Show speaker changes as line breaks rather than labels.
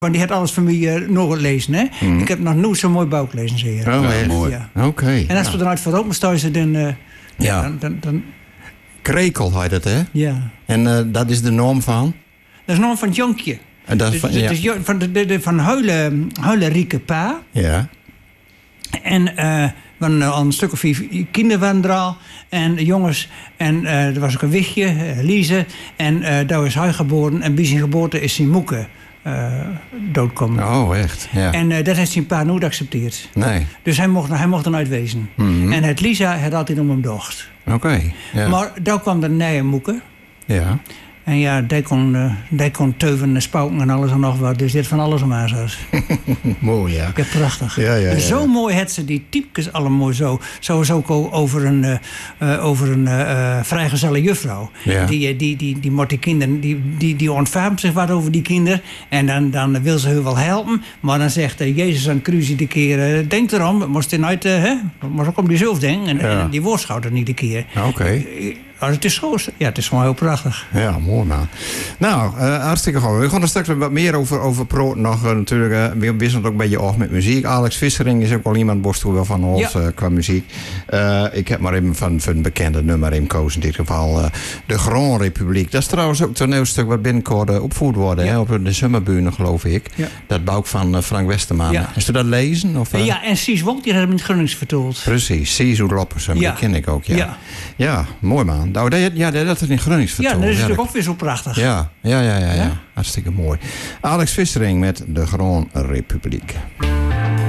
Want die had alles van mij nog gelezen, hè? Ik heb nog nooit zo mooi boek gelezen, zie je.
Oh, echt?
Mooi.
Ja.
Oké.
En als we eruit voor open staan, dan... dan
Krekel heet het, hè?
ja.
En dat is de norm van?
Dat is nog van het jonkje.
En dat
Dus,
van,
het is van huile rieke pa.
Ja.
En al een stuk of 4 kinderen waren er al. En jongens. En er was ook een wichtje, Lise. En daar is hij geboren. En bij zijn geboorte is zijn moeke doodkomen.
Oh, echt? Ja.
En dat heeft zijn pa nooit geaccepteerd.
Nee.
Dus hij mocht er nooit wezen. En het Lisa had altijd om hem docht.
Oké. Ja.
Maar daar kwam de nieuwe moeke.
Ja.
En ja, die kon teuven en spouken en alles en nog wat. Dus dit van alles om aan zoals.
Mooi, ja.
Ja, prachtig.
Ja.
En zo mooi had ze die typjes allemaal zo. Zoals ook over een vrijgezelle juffrouw.
Ja.
Die moet die kinderen, die ontfermt zich wat over die kinderen. En dan wil ze hun wel helpen. Maar dan zegt Jezus aan Cruzie iedere keer... denk erom, moest je nooit... maar ook om die zelf denken. En die woordschouwt er niet een keer.
Oké.
Het is zo, ja, het is gewoon heel prachtig.
Ja, mooi man. Nou, hartstikke goed. We gaan er straks wat meer over praten nog. Natuurlijk, we wisselen ook een beetje af met muziek. Alex Vissering is ook wel iemand borsthoe wel van ons qua muziek. Ik heb maar even van een bekende nummer in gekozen. In dit geval de Grand Republiek. Dat is trouwens ook het toneelstuk wat binnenkort opgevoerd wordt. Hè, op de Summerbühne, geloof ik. Ja. Dat bouw van Frank Westerman.
Ja.
Is u dat lezen? Of,
ja, en Sies Wolk, die had hem in het Grunnings verteld.
Precies, Sies Loppersum, die ken ik ook. Ja, mooi man. Nou, dat is in Grunnings vertoond.
Ja, dat is natuurlijk ook weer zo prachtig.
Ja. Hartstikke mooi. Alex Vissering met de Grand Republiek.